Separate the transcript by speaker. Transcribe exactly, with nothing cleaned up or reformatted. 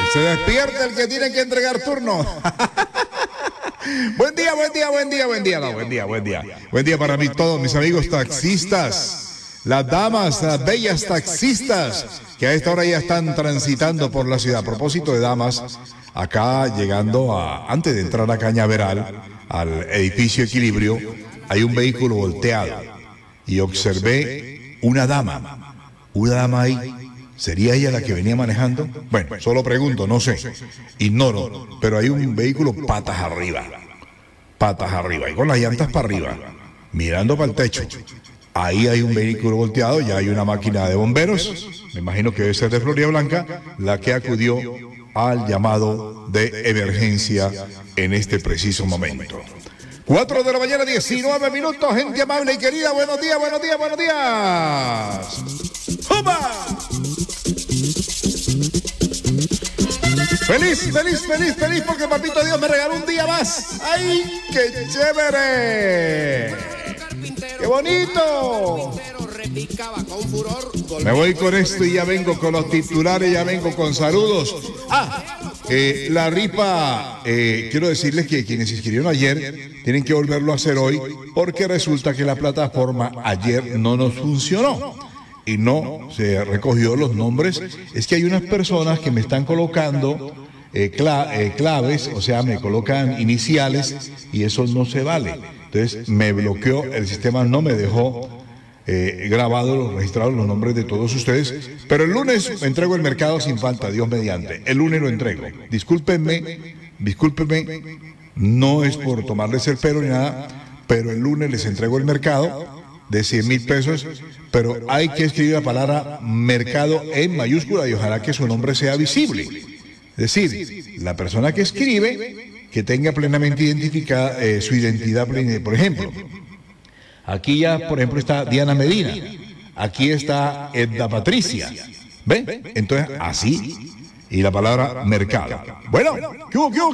Speaker 1: Se despierta el que tiene que entregar turno. Buen día, buen día, buen día, buen día, no, buen día, buen día. Buen día para mí, todos mis amigos taxistas, las damas, las bellas taxistas, que a esta hora ya están transitando por la ciudad. A propósito de damas, acá llegando a, antes de entrar a Cañaveral, al edificio Equilibrio, hay un vehículo volteado y observé una dama, una dama ahí. ¿Sería ella la que venía manejando? Bueno, solo pregunto, no sé, ignoro, pero hay un vehículo patas arriba, patas arriba, y con las llantas para arriba, mirando para el techo. Ahí hay un vehículo volteado, ya hay una máquina de bomberos, me imagino que debe ser de Florida Blanca, la que acudió al llamado de emergencia en este preciso momento. Cuatro de la mañana, diecinueve minutos, gente amable y querida, buenos días, buenos días, buenos días. ¡Juba! Feliz, feliz, feliz, feliz, porque papito Dios me regaló un día más. ¡Ay, qué chévere! ¡Qué bonito! Me voy con esto y ya vengo con los titulares, ya vengo con saludos. Ah, eh, la rifa, eh, quiero decirles que quienes se inscribieron ayer tienen que volverlo a hacer hoy, porque resulta que la plataforma ayer no nos funcionó y no se recogió los nombres. Es que hay unas personas que me están colocando eh, cla eh, claves, o sea, me colocan iniciales y eso no se vale. Entonces me bloqueó, el sistema no me dejó eh, grabado, registrados los nombres de todos ustedes, pero el lunes entrego el mercado sin falta, Dios mediante. El lunes lo entrego. Discúlpenme, discúlpenme, no es por tomarles el pelo ni nada, pero el lunes les entrego el mercado de cien mil pesos, pero hay que escribir la palabra mercado en mayúscula y ojalá que su nombre sea visible. Es decir, la persona que escribe, que tenga plenamente identificada eh, su identidad plena. Por ejemplo, aquí ya, por ejemplo, está Diana Medina, aquí está Edda Patricia, ¿ven? Entonces, así, y la palabra mercado. Bueno, ¿qué hubo, qué hubo?